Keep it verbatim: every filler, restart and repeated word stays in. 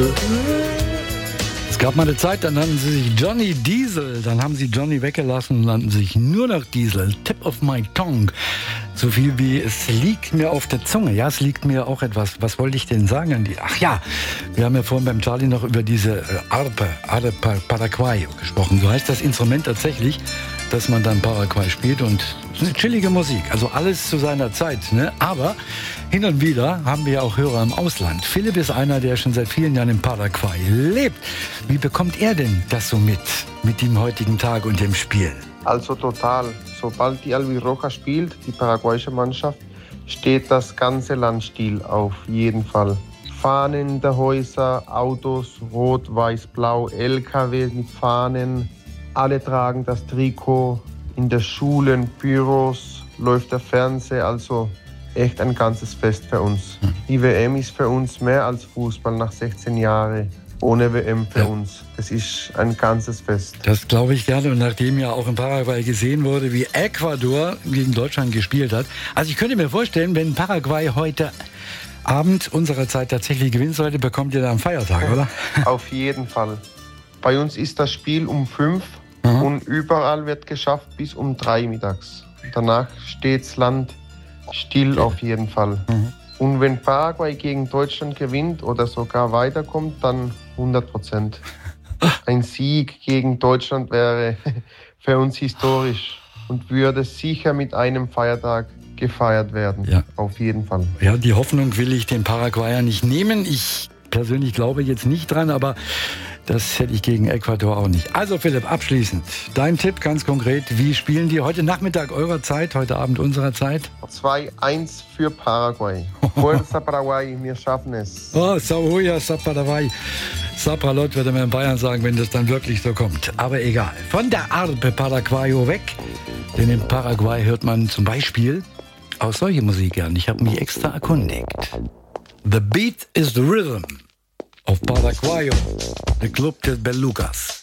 Es gab mal eine Zeit, dann nannten sie sich Johnny Diesel, dann haben sie Johnny weggelassen und nannten sich nur noch Diesel. Tip of my tongue. So viel wie es liegt mir auf der Zunge. Ja, es liegt mir auch etwas. Was wollte ich denn sagen an die? Ach ja, wir haben ja vorhin beim Charlie noch über diese äh, Arpe, Arpe Paraguayo gesprochen. So heißt das Instrument tatsächlich, dass man dann Paraguay spielt, und es ist eine chillige Musik. Also alles zu seiner Zeit, ne? Aber hin und wieder haben wir ja auch Hörer im Ausland. Philipp ist einer, der schon seit vielen Jahren in Paraguay lebt. Wie bekommt er denn das so mit, mit dem heutigen Tag und dem Spiel? Also total. Sobald die Albirroja spielt, die paraguayische Mannschaft, steht das ganze Land still, auf jeden Fall. Fahnen in der Häuser, Autos, rot, weiß, blau, L K W mit Fahnen. Alle tragen das Trikot. In den Schulen, Büros läuft der Fernseher, also echt ein ganzes Fest für uns. Die W M ist für uns mehr als Fußball nach sechzehn Jahren. Ohne W M für ja. uns. Das ist ein ganzes Fest. Das glaube ich gerne. Und nachdem ja auch in Paraguay gesehen wurde, wie Ecuador gegen Deutschland gespielt hat. Also ich könnte mir vorstellen, wenn Paraguay heute Abend unserer Zeit tatsächlich gewinnen sollte, bekommt ihr da einen Feiertag, oder? Auf jeden Fall. Bei uns ist das Spiel um fünf mhm. und überall wird geschafft bis um drei mittags. Danach steht das Land still okay. auf jeden Fall. Mhm. Und wenn Paraguay gegen Deutschland gewinnt oder sogar weiterkommt, dann hundert Prozent. Ein Sieg gegen Deutschland wäre für uns historisch und würde sicher mit einem Feiertag gefeiert werden. Ja. Auf jeden Fall. Ja, die Hoffnung will ich den Paraguayern nicht nehmen. Ich persönlich glaube jetzt nicht dran, aber das hätte ich gegen Ecuador auch nicht. Also Philipp, abschließend, dein Tipp ganz konkret. Wie spielen die heute Nachmittag eurer Zeit, heute Abend unserer Zeit? zwei eins für Paraguay. Fuerza Paraguay, wir schaffen es. Oh, Sauhuya, Saparaguay. Sapralot würde man in Bayern sagen, wenn das dann wirklich so kommt. Aber egal. Von der Arpe Paraguayo weg. Denn in Paraguay hört man zum Beispiel auch solche Musik an. Ich habe mich extra erkundigt. The beat is the rhythm of Paraguayo, the Club des Belugas.